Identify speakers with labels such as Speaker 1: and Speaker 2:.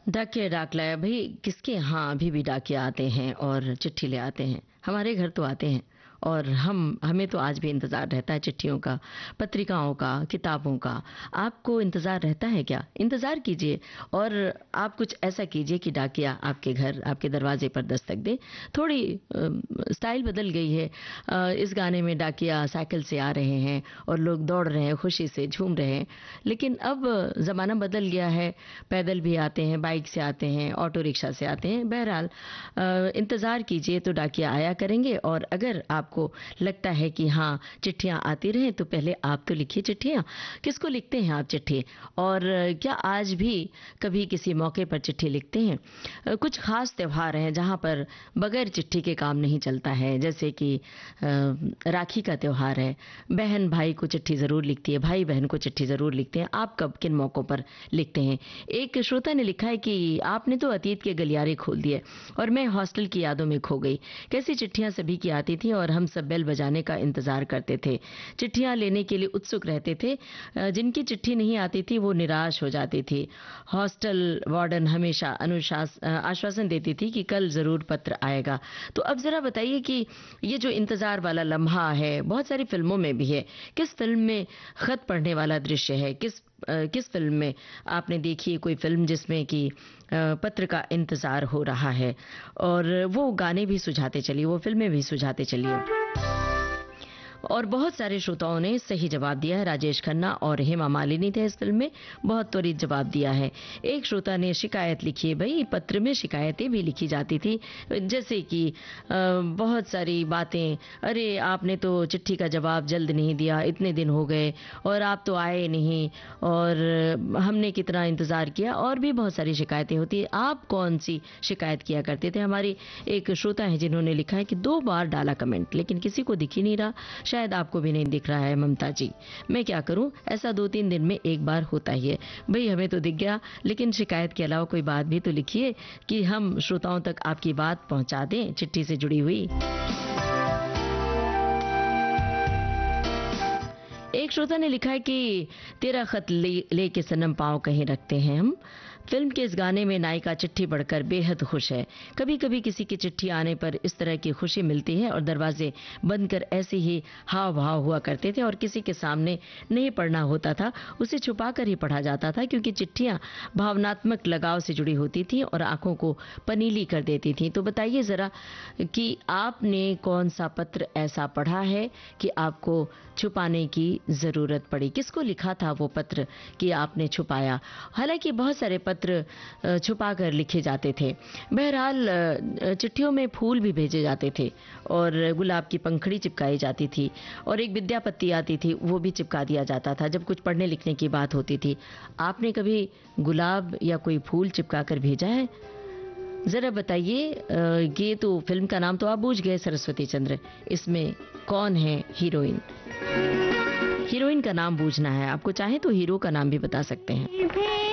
Speaker 1: डाकिया डाक लाया भाई, किसके यहाँ अभी भी डाकिया आते हैं और चिट्ठी ले आते हैं। हमारे घर तो आते हैं और हमें तो आज भी इंतज़ार रहता है चिट्ठियों का, पत्रिकाओं का, किताबों का। आपको इंतज़ार रहता है क्या? इंतज़ार कीजिए और आप कुछ ऐसा कीजिए कि डाकिया आपके घर, आपके दरवाजे पर दस्तक दे। थोड़ी स्टाइल बदल गई है। इस गाने में डाकिया साइकिल से आ रहे हैं और लोग दौड़ रहे हैं, खुशी से झूम रहे हैं। लेकिन अब ज़माना बदल गया है, पैदल भी आते हैं, बाइक से आते हैं, ऑटो रिक्शा से आते हैं। बहरहाल इंतज़ार कीजिए तो डाकिया आया करेंगे। और अगर आपको लगता है कि हाँ चिट्ठियाँ आती रहें, तो पहले आप तो लिखिए चिट्ठियाँ। किसको लिखते हैं आप चिट्ठी? और क्या आज भी कभी किसी मौके पर चिट्ठी लिखते हैं? कुछ खास त्यौहार हैं जहाँ पर बगैर चिट्ठी के काम नहीं चलता है, जैसे कि राखी का त्यौहार है। बहन भाई को चिट्ठी ज़रूर लिखती है, भाई बहन को चिट्ठी ज़रूर लिखते हैं। आप कब किन मौक़ों पर लिखते हैं? एक श्रोता ने लिखा है कि आपने तो अतीत के गलियारे खोल दिए और मैं हॉस्टल की यादों में खो गई। कैसी चिट्ठियां सभी की आती थी और हम सब बेल बजाने का इंतजार करते थे, चिट्ठियां लेने के लिए उत्सुक रहते थे। जिनकी चिट्ठी नहीं आती थी वो निराश हो जाती थी। हॉस्टल वार्डन हमेशा आश्वासन देती थी कि कल ज़रूर पत्र आएगा। तो अब ज़रा बताइए कि ये जो इंतज़ार वाला लम्हा है, बहुत सारी फिल्मों में भी है। किस फिल्म में खत पढ़ने वाला दृश्य है? किस फिल्म में आपने देखी कोई फिल्म जिसमें कि पत्र का इंतज़ार हो रहा है? और वो गाने भी सुझाते चलिए, वो फिल्में भी सुझाते चलिए। और बहुत सारे श्रोताओं ने सही जवाब दिया है। राजेश खन्ना और हेमा मालिनी थे इस फिल्म में। बहुत त्वरित जवाब दिया है। एक श्रोता ने शिकायत लिखी है, भाई पत्र में शिकायतें भी लिखी जाती थी, जैसे कि बहुत सारी बातें, अरे आपने तो चिट्ठी का जवाब जल्द नहीं दिया, इतने दिन हो गए और आप तो आए नहीं, और हमने कितना इंतज़ार किया, और भी बहुत सारी शिकायतें होती है। आप कौन सी शिकायत किया करते थे? हमारी एक श्रोता है जिन्होंने लिखा है कि 2 बार डाला कमेंट लेकिन किसी को दिख ही नहीं रहा। शायद आपको भी नहीं दिख रहा है ममता जी। मैं क्या करूं, ऐसा 2-3 दिन में एक बार होता ही है। भाई हमें तो दिख गया, लेकिन शिकायत के अलावा कोई बात भी तो लिखिए कि हम श्रोताओं तक आपकी बात पहुंचा दें, चिट्ठी से जुड़ी हुई। एक श्रोता ने लिखा है कि तेरा खत ले के सनम पाँव कहीं रखते हैं हम। फिल्म के इस गाने में नायिका चिट्ठी पढ़कर बेहद खुश है। कभी कभी किसी की चिट्ठी आने पर इस तरह की खुशी मिलती है और दरवाजे बंद कर ऐसे ही हाव भाव हुआ करते थे और किसी के सामने नहीं पढ़ना होता था, उसे छुपा कर ही पढ़ा जाता था, क्योंकि चिट्ठियां भावनात्मक लगाव से जुड़ी होती थी और आंखों को पनीली कर देती थी। तो बताइए जरा कि आपने कौन सा पत्र ऐसा पढ़ा है कि आपको छुपाने की जरूरत पड़ी? किसको लिखा था वो पत्र कि आपने छुपाया? हालांकि बहुत सारे पत्र छुपा कर लिखे जाते थे। बहरहाल चिट्ठियों में फूल भी भेजे जाते थे और गुलाब की पंखड़ी चिपकाई जाती थी और एक विद्यापत्ति आती थी, वो भी चिपका दिया जाता था जब कुछ पढ़ने लिखने की बात होती थी। आपने कभी गुलाब या कोई फूल चिपका कर भेजा है? जरा बताइए। ये तो फिल्म का नाम तो आप बूझ गए, सरस्वती चंद्र। इसमें कौन है हीरोइन? हीरोइन का नाम बूझना है आपको, चाहे तो हीरो का नाम भी बता सकते हैं।